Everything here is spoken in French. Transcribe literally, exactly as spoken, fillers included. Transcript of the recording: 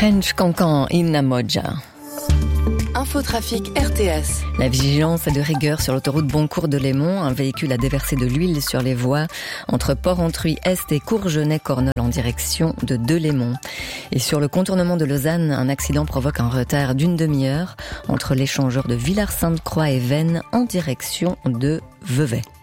French Cancan in Namoja. Infotrafic R T S. La vigilance est de rigueur sur l'autoroute Boncourt de Lémont. Un véhicule a déversé de l'huile sur les voies entre Port-Entruy-Est et Courgenay-Cornol en direction de Delémont. Et sur le contournement de Lausanne, un accident provoque un retard d'une demi-heure entre l'échangeur de Villars-Sainte-Croix et Vennes en direction de Vevey.